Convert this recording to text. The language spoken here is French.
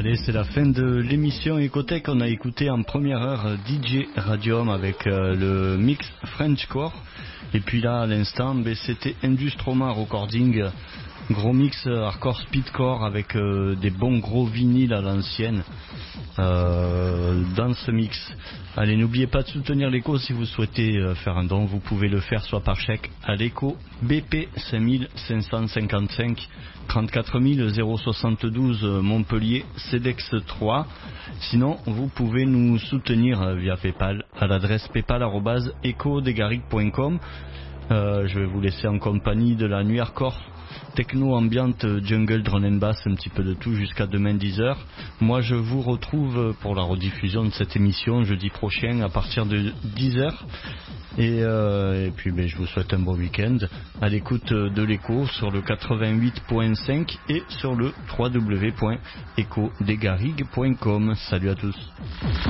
Allez, c'est la fin de l'émission Ecotech. On a écouté en première heure DJ Radium avec le mix Frenchcore. Et puis là, à l'instant, c'était Industroma Recording, gros mix hardcore speedcore avec des bons gros vinyles à l'ancienne dans ce mix. Allez, n'oubliez pas de soutenir l'Eco si vous souhaitez faire un don. Vous pouvez le faire soit par chèque à l'Eco, BP 5555 34 072 Montpellier, CEDEX 3. Sinon, vous pouvez nous soutenir via PayPal à l'adresse paypal@ecodegaric.com. Je vais vous laisser en compagnie de la nuit hardcore, techno, ambiante, jungle, drone and bass, un petit peu de tout jusqu'à demain 10h. Moi je vous retrouve pour la rediffusion de cette émission jeudi prochain à partir de 10h. Et puis je vous souhaite un bon week-end à l'écoute de l'Eco sur le 88.5 et sur le www.ecodegarigue.com. Salut à tous.